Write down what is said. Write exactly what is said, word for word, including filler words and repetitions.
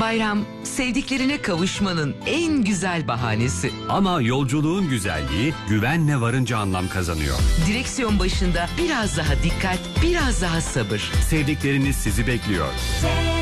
Bayram, sevdiklerine kavuşmanın en güzel bahanesi. Ama yolculuğun güzelliği güvenle varınca anlam kazanıyor. Direksiyon başında biraz daha dikkat, biraz daha sabır. Sevdikleriniz sizi bekliyor. Sevdikleriniz